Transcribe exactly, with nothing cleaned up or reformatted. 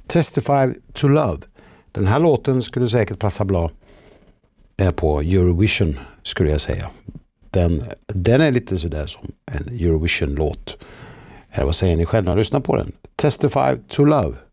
Testify to Love. Den här låten skulle säkert passa bra på Eurovision, skulle jag säga. Den, den är lite sådär som en Eurovision-låt. Vad säger ni själva? Lyssna på den. Testify to Love.